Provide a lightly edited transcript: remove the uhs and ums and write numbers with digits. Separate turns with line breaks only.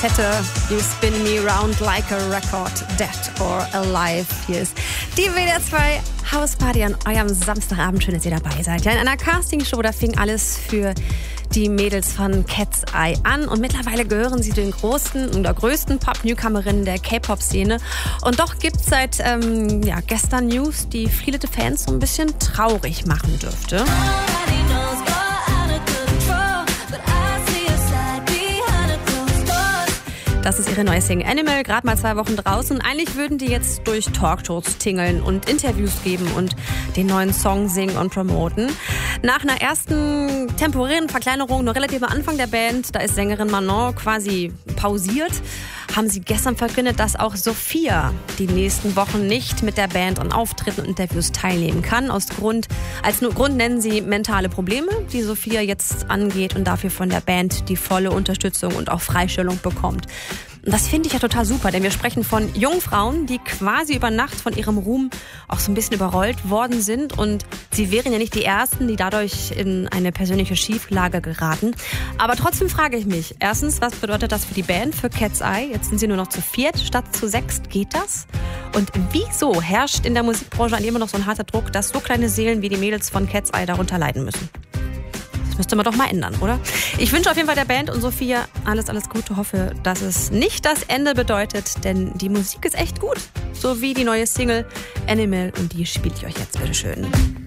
Kassette. You spin me round like a record, dead or alive. Hier ist die WDR 2 Hausparty an eurem Samstagabend. Schön, dass ihr dabei seid. Ja, in einer Castingshow, da fing alles für die Mädels von Cat's Eye an. Und mittlerweile gehören sie den größten Pop-Newcomerinnen der K-Pop-Szene. Und doch gibt es seit gestern News, die viele Fans so ein bisschen traurig machen dürfte. Das ist ihre neue Single Animal, gerade mal 2 Wochen draußen. Eigentlich würden die jetzt durch Talkshows tingeln und Interviews geben und den neuen Song singen und promoten. Nach einer ersten temporären Verkleinerung, nur relativ am Anfang der Band, da ist Sängerin Manon quasi pausiert, haben sie gestern verkündet, dass auch Sophia die nächsten Wochen nicht mit der Band an Auftritten und Interviews teilnehmen kann. Als Grund nennen sie mentale Probleme, die Sophia jetzt angeht und dafür von der Band die volle Unterstützung und auch Freistellung bekommt. Und das finde ich ja total super, denn wir sprechen von jungen Frauen, die quasi über Nacht von ihrem Ruhm auch so ein bisschen überrollt worden sind. Und sie wären ja nicht die Ersten, die dadurch in eine persönliche Schieflage geraten. Aber trotzdem frage ich mich, erstens, was bedeutet das für die Band, für Cat's Eye? Jetzt sind sie nur noch zu 4 statt zu 6. Geht das? Und wieso herrscht in der Musikbranche immer noch so ein harter Druck, dass so kleine Seelen wie die Mädels von Cat's Eye darunter leiden müssen? Das müsste man doch mal ändern, oder? Ich wünsche auf jeden Fall der Band und Sophia alles Gute. Hoffe, dass es nicht das Ende bedeutet, denn die Musik ist echt gut. So wie die neue Single Animal und die spiele ich euch jetzt bitteschön.